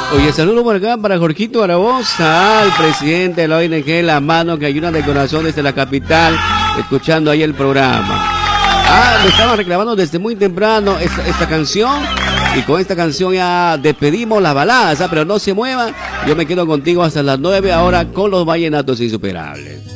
Oye, saludo por acá para Jorgito Arabosa, el presidente de la ONG La Mano que ayuda de corazón desde la capital, escuchando ahí el programa. Me estaban reclamando desde muy temprano esta canción, y con esta canción ya despedimos las baladas, pero no se muevan, yo me quedo contigo hasta las 9 ahora con los vallenatos insuperables.